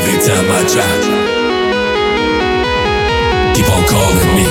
every time I drop. Keep on calling me.